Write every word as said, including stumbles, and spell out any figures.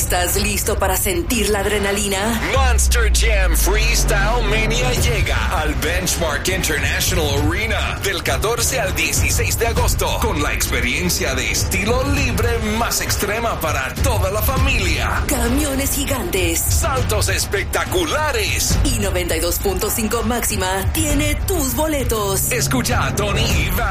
¿Estás listo para sentir la adrenalina? Monster Jam Freestyle Mania llega al Benchmark International Arena del catorce al dieciséis de agosto con la experiencia de estilo libre más extrema para toda la familia. Camiones gigantes, Saltos espectaculares. y noventa y dos punto cinco máxima tiene tus boletos. Escucha a Tony y Iván